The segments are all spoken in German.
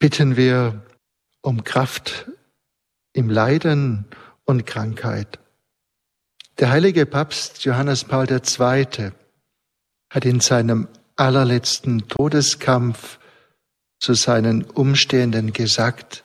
bitten wir um Kraft im Leiden und Krankheit. Der heilige Papst Johannes Paul II. Hat in seinem allerletzten Todeskampf zu seinen Umstehenden gesagt: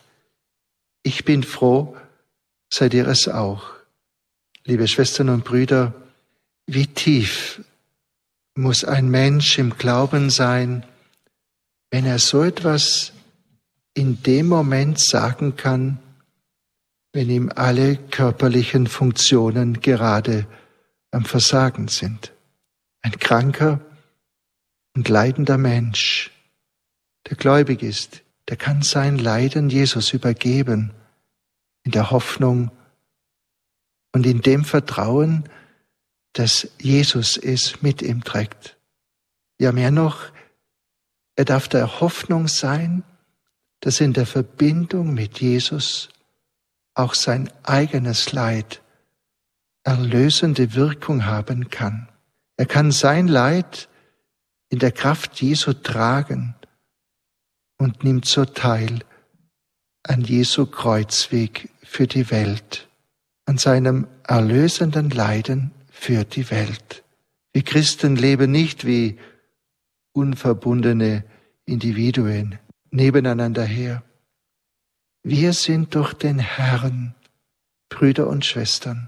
Ich bin froh, seid ihr es auch. Liebe Schwestern und Brüder, wie tief muss ein Mensch im Glauben sein, wenn er so etwas in dem Moment sagen kann, wenn ihm alle körperlichen Funktionen gerade am Versagen sind. Ein kranker und leidender Mensch, der gläubig ist, der kann sein Leiden Jesus übergeben, in der Hoffnung und in dem Vertrauen, dass Jesus es mit ihm trägt. Ja, mehr noch, er darf der Hoffnung sein, dass in der Verbindung mit Jesus auch sein eigenes Leid erlösende Wirkung haben kann. Er kann sein Leid in der Kraft Jesu tragen und nimmt so teil an Jesu Kreuzweg für die Welt, an seinem erlösenden Leiden für die Welt. Wir Christen leben nicht wie unverbundene Individuen nebeneinander her. Wir sind durch den Herrn, Brüder und Schwestern,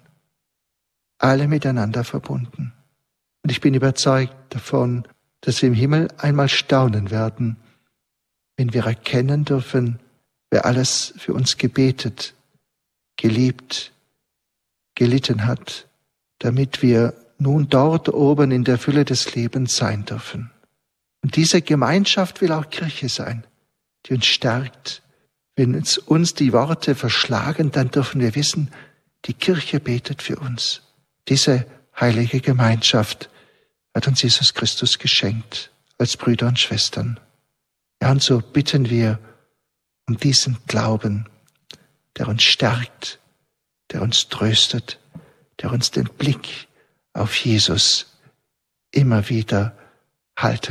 alle miteinander verbunden. Und ich bin überzeugt davon, dass wir im Himmel einmal staunen werden, wenn wir erkennen dürfen, wer alles für uns gebetet, geliebt, gelitten hat, damit wir nun dort oben in der Fülle des Lebens sein dürfen. Und diese Gemeinschaft will auch Kirche sein, die uns stärkt. Wenn uns die Worte verschlagen, dann dürfen wir wissen, die Kirche betet für uns. Diese heilige Gemeinschaft hat uns Jesus Christus geschenkt, als Brüder und Schwestern. Ja, und so bitten wir um diesen Glauben, der uns stärkt, der uns tröstet, der uns den Blick auf Jesus immer wieder halten